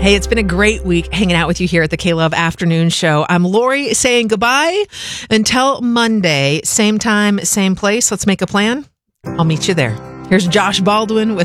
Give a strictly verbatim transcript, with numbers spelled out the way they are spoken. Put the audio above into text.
Hey, it's been a great week hanging out with you here at the K-Love Afternoon Show. I'm Lori saying goodbye until Monday. Same time, same place. Let's make a plan. I'll meet you there. Here's Josh Baldwin with